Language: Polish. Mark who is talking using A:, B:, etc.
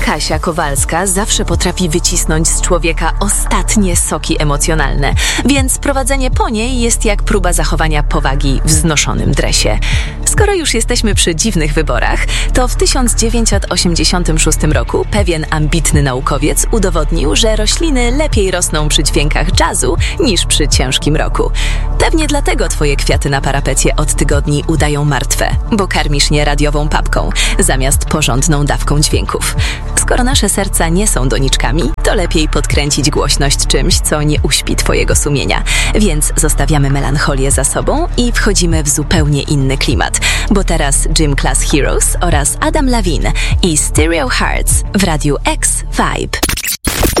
A: Kasia Kowalska zawsze potrafi wycisnąć z człowieka ostatnie soki emocjonalne, więc prowadzenie po niej jest jak próba zachowania powagi w znoszonym dresie. Skoro już jesteśmy przy dziwnych wyborach, to w 1986 roku pewien ambitny naukowiec udowodnił, że rośliny lepiej rosną przy dźwiękach jazzu niż przy ciężkim rocku. Pewnie dlatego twoje kwiaty na parapecie od tygodni udają martwe, bo karmisz je radiową papką zamiast porządną dawką dźwięków. Skoro nasze serca nie są doniczkami, to lepiej podkręcić głośność czymś, co nie uśpi twojego sumienia. Więc zostawiamy melancholię za sobą i wchodzimy w zupełnie inny klimat, bo teraz Gym Class Heroes oraz Adam Levine i Stereo Hearts w Radiu X Vibe.